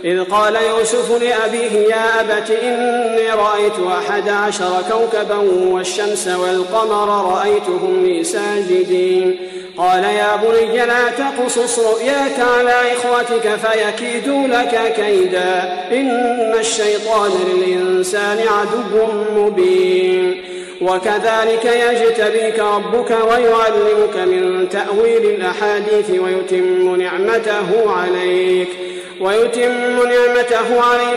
إذ قال يوسف لأبيه يا أبت إني رأيت 11 كوكبا والشمس والقمر رأيتهم لي ساجدين قال يا بني لا تقصص رؤياك على إخوتك فيكيدوا لك كيدا إن الشيطان للإنسان عدو مبين وكذلك يجتبيك ربك ويعلمك من تأويل الأحاديث ويتم نعمته عليك